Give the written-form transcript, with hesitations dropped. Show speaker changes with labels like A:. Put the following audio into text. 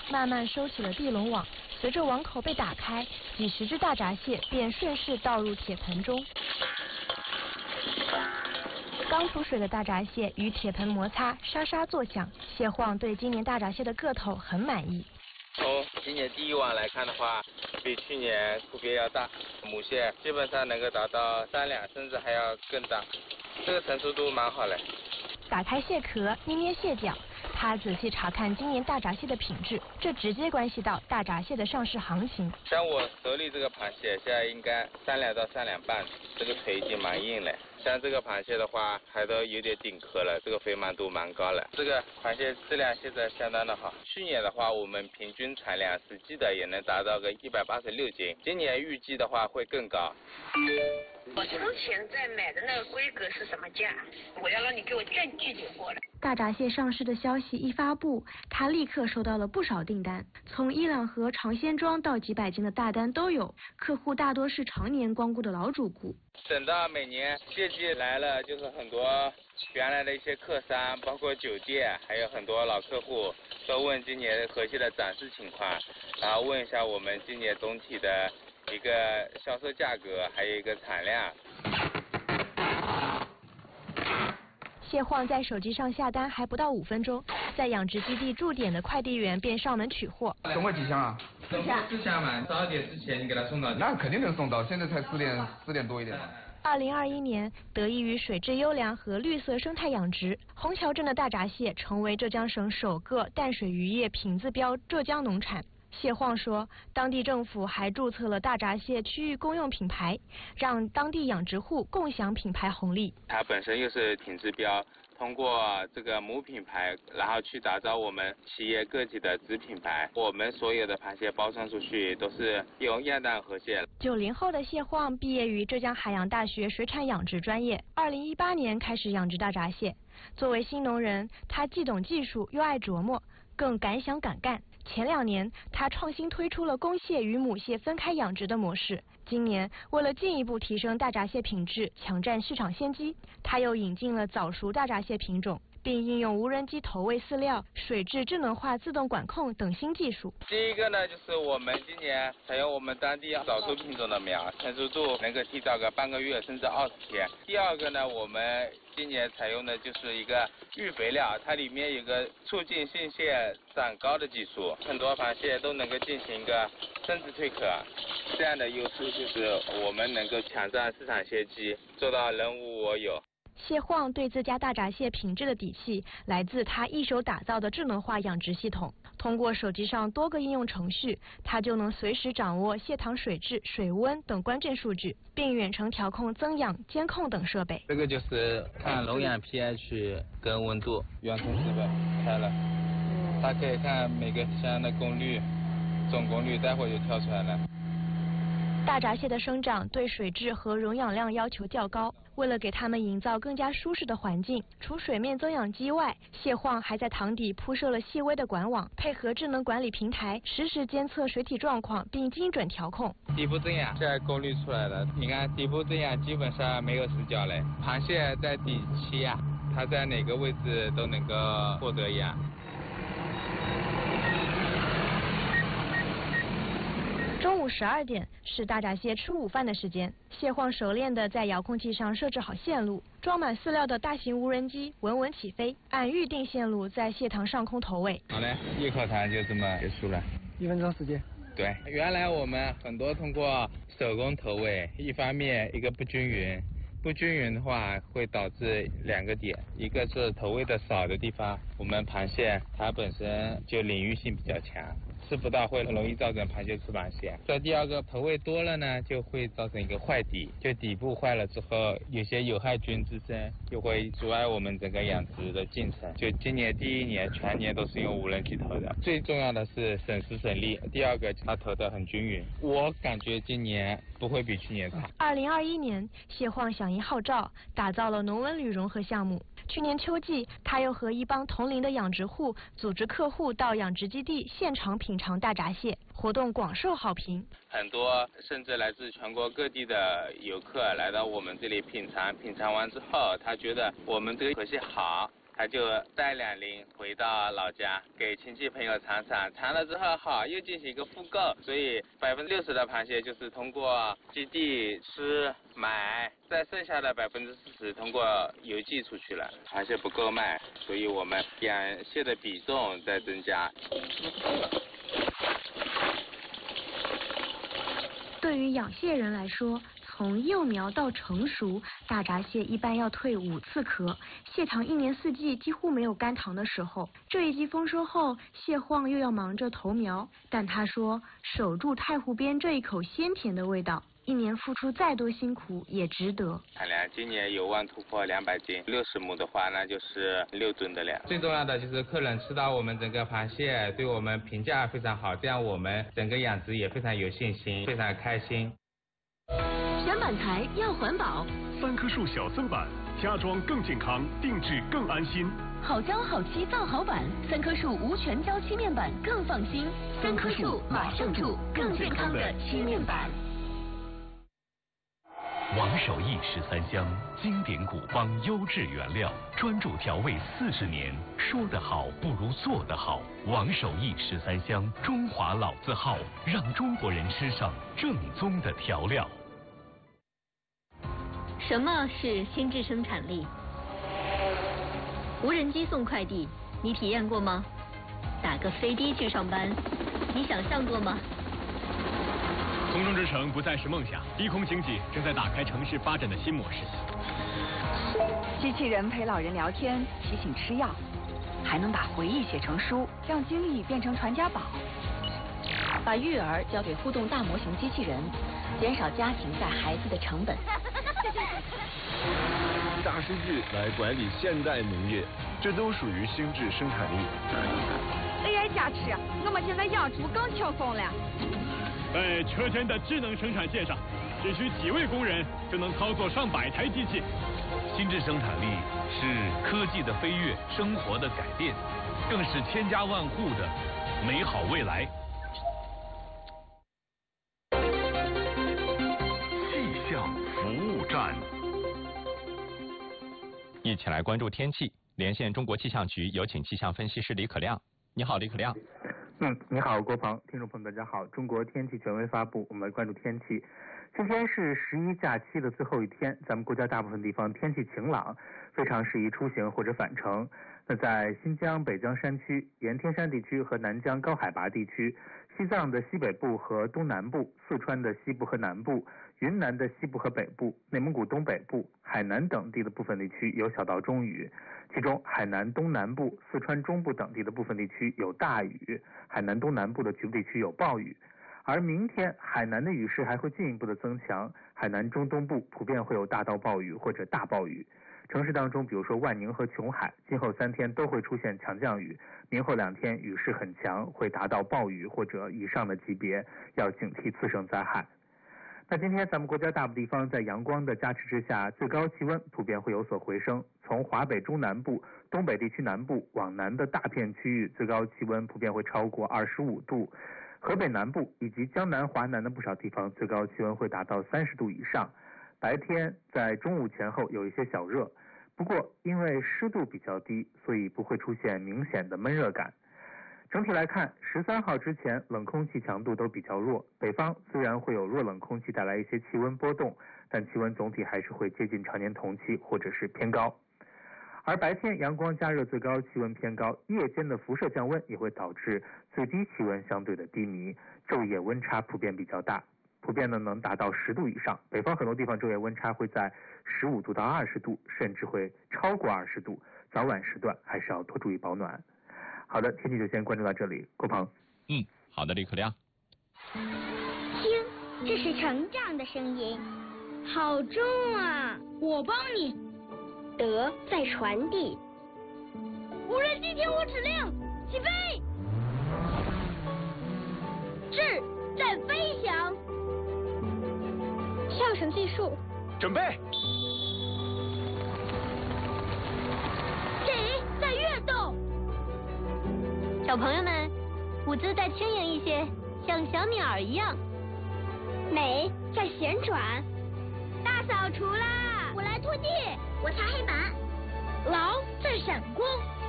A: 慢慢收起了地笼网。随着网口被打开，几十只大闸蟹便顺势倒入铁盆中。刚出水的大闸蟹与铁盆摩擦，沙沙作响。蟹晃对今年大闸蟹的个头很满意。
B: 从今年第一网来看的话，比去年区别要大，母蟹基本上能够达到3两，甚至还要更大，这个成熟度蛮好嘞。
A: 打开蟹壳，捏捏蟹脚，他仔细查看今年大闸蟹的品质，这直接关系到大闸蟹的上市行情。
B: 像我手里这个螃蟹，现在应该3两到3两半，这个腿已经蛮硬了。像这个螃蟹的话，还都有点顶壳了，这个肥满度蛮高了。这个螃蟹质量现在相当的好。去年的话，我们平均产量实际的也能达到个186斤，今年预计的话会更高。
C: 我之前在买的那个规格是什么价？我要让你给我证据点过来。
A: 大闸蟹上市的消息一发布，他立刻收到了不少订单，从1两盒尝鲜装到几百斤的大单都有。客户大多是常年光顾的老主顾。
B: 等到每年蟹季来了，就是很多原来的一些客商，包括酒店，还有很多老客户都问今年河蟹的展示情况，然后问一下我们今年总体的一个销售价格，还有一个产量。
A: 蟹晃在手机上下单还不到5分钟，在养殖基地驻点的快递员便上门取货。
D: 总共几箱啊
B: 4箱嘛，12点之前你给他送到。
D: 那肯定能送到，现在才4点多一点。
A: 2021年，得益于水质优良和绿色生态养殖，虹桥镇的大闸蟹成为浙江省首个淡水渔业品质标浙江农产。蟹晃说，当地政府还注册了大闸蟹区域公用品牌，让当地养殖户共享品牌红利。
B: 它本身又是品质标，通过这个母品牌，然后去打造我们企业个体的子品牌。我们所有的螃蟹包装出去都是用亚淡河蟹。
A: 90后的蟹晃毕业于浙江海洋大学水产养殖专业，2018年开始养殖大闸蟹。作为新农人，他既懂技术又爱琢磨，更敢想敢干。前2年，他创新推出了公蟹与母蟹分开养殖的模式。今年，为了进一步提升大闸蟹品质，抢占市场先机，他又引进了早熟大闸蟹品种，并应用无人机投喂饲料、水质智能化自动管控等新技术。
B: 第一个呢，就是我们今年采用我们当地早熟品种的苗，成熟度能够提早个半个月甚至20天。第二个呢，我们今年采用的就是一个育肥料，它里面有个促进性蟹长高的技术，很多螃蟹都能够进行一个生殖蜕壳，这样的优势就是我们能够抢占市场先机，做到人无我有。
A: 蟹晃对自家大闸蟹品质的底气来自他一手打造的智能化养殖系统。通过手机上多个应用程序，他就能随时掌握蟹塘水质、水温等关键数据，并远程调控增氧、监控等设备。
B: 这个就是看笼养 pH 跟温度，远程设备开了，它可以看每个箱的功率、总功率，待会就跳出来了。
A: 大闸蟹的生长对水质和溶氧量要求较高，为了给它们营造更加舒适的环境，除水面增氧机外，蟹晃还在塘底铺设了细微的管网，配合智能管理平台，实时监测水体状况并精准调控。
B: 底部增氧现在功率出来了，你看底部增氧基本上没有死角嘞，螃蟹在底栖呀，它在哪个位置都能够获得氧。
A: 中午12点是大闸蟹吃午饭的时间，蟹晃熟练地在遥控器上设置好线路，装满饲料的大型无人机稳稳起飞，按预定线路在蟹塘上空投喂。
B: 好嘞，一口糖就这么结束了
D: ，1分钟时间。
B: 对，原来我们很多通过手工投喂，一方面一个不均匀，不均匀的话会导致2个点，一个是投喂的少的地方，我们螃蟹它本身就领域性比较强，吃不到会容易造成螃蟹吃螃蟹。这第二个投喂多了呢，就会造成一个坏底，就底部坏了之后，有些有害菌滋生，就会阻碍我们整个养殖的进程。就今年第1年全年都是用无人机投的，最重要的是省时省力，第二个它投得很均匀。我感觉今年不会比去年差。
A: 2021年，蟹晃响应号召，打造了农文旅融合项目。去年秋季，他又和一帮同龄的养殖户组织客户到养殖基地现场品尝大闸蟹，活动广受好评。
B: 很多甚至来自全国各地的游客来到我们这里品尝，品尝完之后，他觉得我们这个河蟹好， 他就带2鳞回到老家，给亲戚朋友尝尝，尝了之后好，又进行一个复购，所以60%的螃蟹就是通过基地吃买，再剩下的40%通过邮寄出去了。螃蟹不够卖，所以我们养蟹的比重在增加。
A: 对于养蟹人来说，从幼苗到成熟，大闸蟹一般要蜕5次壳。蟹塘1年4季几乎没有干塘的时候。这一季丰收后，蟹荒又要忙着投苗。但他说，守住太湖边这一口鲜甜的味道，1年付出再多辛苦也值得。
B: 产量今年有望突破200斤，60亩的话那就是6吨的量。最重要的就是客人吃到我们整个螃蟹，对我们评价非常好，这样我们整个养殖也非常有信心，非常开心。
E: 选板材要环保
F: ，3棵树小增板，家装更健康，定制更安心。
E: 好胶好漆造好板，3棵树无全胶漆面板更放心。3棵树马上住更健康的漆面板。
F: 王守义13香，经典古方，优质原料，专注调味40年。说得好不如做得好。王守义13香，中华老字号，让中国人吃上正宗的调料。
E: 什么是心智生产力？无人机送快递，你体验过吗？打个飞的去上班，你想象过吗？
F: 空中之城不再是梦想，低空经济正在打开城市发展的新模式。
G: 机器人陪老人聊天，提醒吃药，还能把回忆写成书，让经历变成传家宝。把育儿交给互动大模型机器人，减少家庭带孩子的成本。
H: 大数据来管理现代农业，这都属于心智生产力。
G: AI 加持，我们现在养猪更轻松了。
F: 在车间的智能生产线上，只需几位工人就能操作上百台机器。
H: 心智生产力是科技的飞跃，生活的改变，更是千家万户的美好未来。气象服务站，
I: 一起来关注天气。连线中国气象局，有请气象分析师李可亮。你好，李可亮。
J: 你好，郭鹏，听众朋友大家好。中国天气权威发布，我们来关注天气。今天是11假期的最后一天，咱们国家大部分地方天气晴朗，非常适宜出行或者返程。那在新疆、北疆山区、沿天山地区和南疆高海拔地区，西藏的西北部和东南部，四川的西部和南部，云南的西部和北部，内蒙古东北部、海南等地的部分地区有小到中雨，其中海南东南部、四川中部等地的部分地区有大雨，海南东南部的局部地区有暴雨。而明天海南的雨势还会进一步的增强，海南中东部普遍会有大到暴雨或者大暴雨。城市当中，比如说万宁和琼海，今后3天都会出现强降雨，明后2天雨势很强，会达到暴雨或者以上的级别，要警惕次生灾害。那今天咱们国家大部地方在阳光的加持之下，最高气温普遍会有所回升。从华北中南部、东北地区南部往南的大片区域，最高气温普遍会超过25度。河北南部以及江南、华南的不少地方，最高气温会达到30度以上。白天在中午前后有一些小热，不过因为湿度比较低，所以不会出现明显的闷热感。整体来看，13号之前冷空气强度都比较弱，北方虽然会有弱冷空气带来一些气温波动，但气温总体还是会接近常年同期或者是偏高。而白天阳光加热，最高气温偏高，夜间的辐射降温也会导致最低气温相对的低迷，昼夜温差普遍比较大，普遍呢能达到10度以上，北方很多地方昼夜温差会在15度到20度，甚至会超过20度，早晚时段还是要多注意保暖。好的，天气就先关注到这里，郭鹏。
I: 好的，李可亮。
K: 听，这是成长的声音，好重啊！我帮你。德在传递。无人机听我指令，起飞。智在飞翔。跳绳计数。
H: 准备。
K: 理在跃动。
E: 小朋友们，舞姿再轻盈一些，像小鸟一样。
K: 美在旋转。大扫除啦！我来拖地，我擦黑板。 劳在闪光。